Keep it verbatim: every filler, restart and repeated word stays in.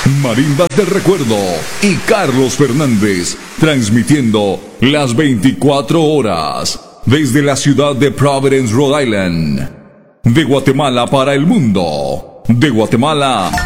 Marimbas del Recuerdo y Carlos Fernández, transmitiendo las veinticuatro horas desde la ciudad de Providence, Rhode Island. De Guatemala para el mundo. De Guatemala